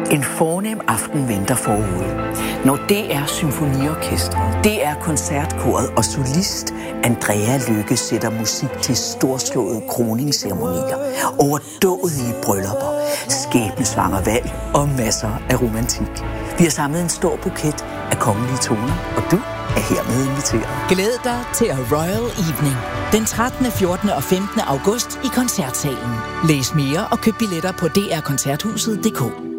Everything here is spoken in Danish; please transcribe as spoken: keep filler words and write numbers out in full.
En fornem aften venter forude, når D R Symfoniorkestret, D R Koncertkoret og solist Andrea Lykke sætter musik til storslåede kroningsceremonier, overdådige bryllupper, skæbnesvanger valg og masser af romantik. Vi har samlet en stor buket af kongelige toner, og du er hermed inviteret. Glæd dig til A Royal Evening den trettende, fjortende og femtende august i Koncertsalen. Læs mere og køb billetter på d r koncerthuset punktum d k.